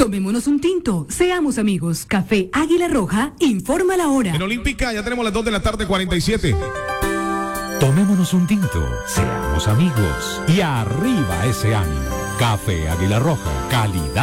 Tomémonos un tinto, seamos amigos. Café Águila Roja, informa la hora. En Olímpica ya tenemos las 2 de la tarde, 47. Tomémonos un tinto, seamos amigos y arriba ese ánimo. Café Águila Roja, calidad